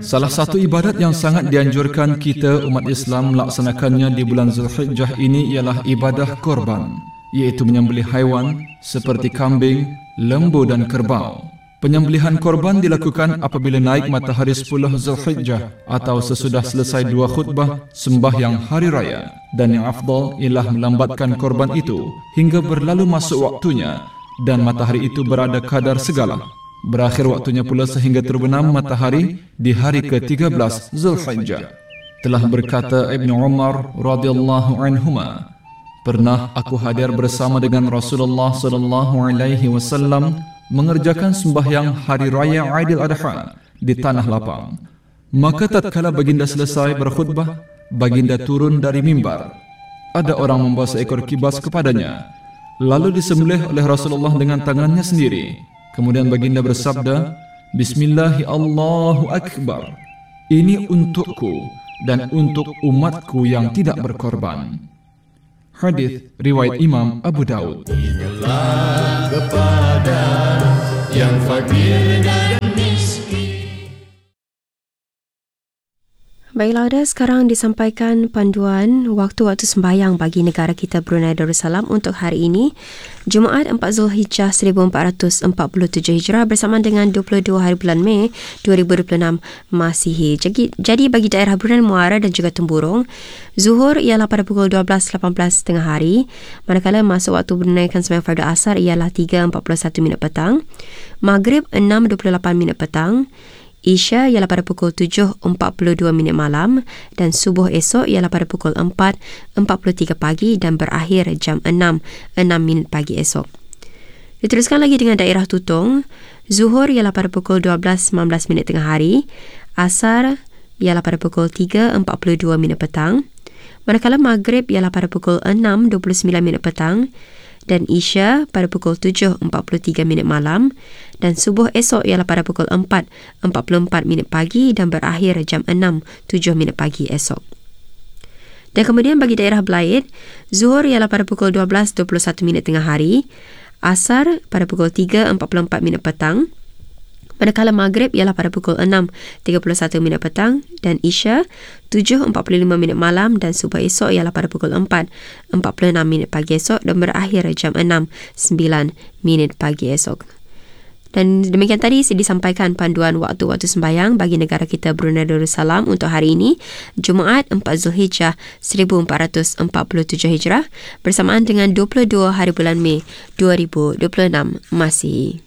Salah satu ibadat yang sangat dianjurkan kita umat Islam melaksanakannya di bulan Zulhijjah ini ialah ibadah korban, iaitu menyembelih haiwan seperti kambing, lembu dan kerbau. Penyembelihan korban dilakukan apabila naik matahari 10 Zulhijjah atau sesudah selesai 2 khutbah sembahyang hari raya, dan yang afdal ialah melambatkan korban itu hingga berlalu masuk waktunya dan matahari itu berada kadar segala. Berakhir waktunya pula sehingga terbenam matahari di hari ke-13 Zulhijjah. Telah berkata Ibn Umar radhiyallahu anhuma, pernah aku hadir bersama dengan Rasulullah sallallahu alaihi wasallam mengerjakan sembahyang hari raya Aidil Adha di tanah lapang. Maka tatkala baginda selesai berkhutbah, baginda turun dari mimbar. Ada orang membawa seekor kibas kepadanya, lalu disembelih oleh Rasulullah dengan tangannya sendiri. Kemudian baginda bersabda, Bismillahi Allahu Akbar. Ini untukku dan untuk umatku yang tidak berkorban. Hadis riwayat Imam Abu Daud. Ingatlah kepada yang fakir dan miskin. Baiklah, sekarang disampaikan panduan waktu-waktu sembahyang bagi negara kita Brunei Darussalam untuk hari ini, Jumaat 4 Zulhijjah 1447 Hijrah bersamaan dengan 22 hari bulan Mei 2026 Masihi. Jadi bagi daerah Brunei Muara dan juga Temburong, Zuhur ialah pada pukul 12.18 tengah hari, manakala masuk waktu menunaikan sembahyang fardu asar ialah 3.41 minit petang, Maghrib 6.28 minit petang, Isya ialah pada pukul 7.42 minit malam dan subuh esok ialah pada pukul 4.43 pagi dan berakhir jam 6 minit pagi esok. Diteruskan lagi dengan daerah Tutong, Zuhur ialah pada pukul 12.19 minit tengah hari, Asar ialah pada pukul 3.42 minit petang, manakala Maghrib ialah pada pukul 6.29 minit petang dan Isya pada pukul 7.43 minit malam dan subuh esok ialah pada pukul 4.44 minit pagi dan berakhir jam 6.07 minit pagi esok. Dan kemudian bagi daerah Belaid, Zuhur ialah pada pukul 12.21 minit tengah hari, Asar pada pukul 3.44 minit petang, manakala Maghrib ialah pada pukul 6.31 minit petang dan Isya 7.45 minit malam dan subuh esok ialah pada pukul 4.46 minit pagi esok dan berakhir jam 6.09 minit pagi esok. Dan demikian tadi disampaikan panduan waktu-waktu sembahyang bagi negara kita Brunei Darussalam untuk hari ini, Jumaat 4 Zulhijjah 1447 Hijrah bersamaan dengan 22 hari bulan Mei 2026 Masihi.